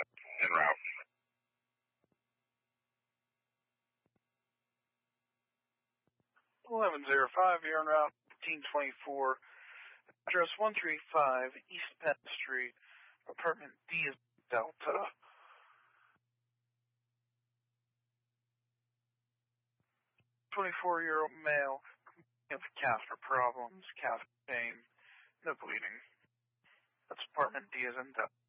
en route. 1105, you're en route 1524. Address 135 East Penn Street, apartment D is Delta. 24-year-old male with catheter problems, catheter pain, no bleeding. That's apartment D is in Delta.